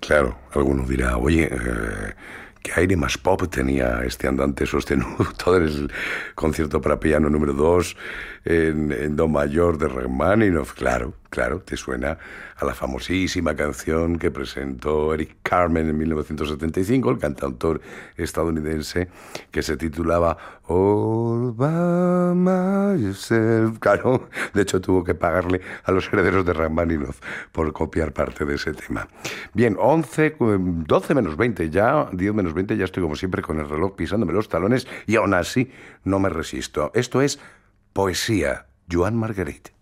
Claro, alguno dirá, oye, ¿qué aire más pop tenía este andante sostenido? Todo el concierto para piano número 2 en do mayor de Rachmaninoff. Claro, claro, te suena a la famosísima canción que presentó Eric Carmen en 1975, el cantautor estadounidense, que se titulaba All by Myself. Claro, de hecho tuvo que pagarle a los herederos de Rachmaninoff por copiar parte de ese tema. Bien, 12 menos 20 ya, 10 menos 20, ya estoy como siempre con el reloj pisándome los talones y aún así no me resisto. Esto es Poesía, Joan Marguerite.